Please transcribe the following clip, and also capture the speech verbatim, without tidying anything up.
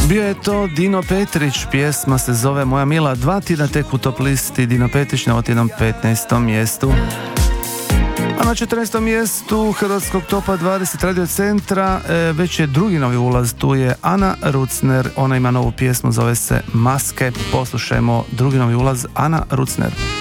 Bio je to Dino Petrić, pjesma se zove Moja mila, dva tjedna tek u top listi, Dino Petrić na otjednom petnaestom mjestu. A na četrnaestom mjestu hrvatskog topa dvadeset Radio Centra e, već je drugi novi ulaz, tu je Ana Rucner, ona ima novu pjesmu, zove se Maske. Poslušajmo drugi novi ulaz, Ana Rucner.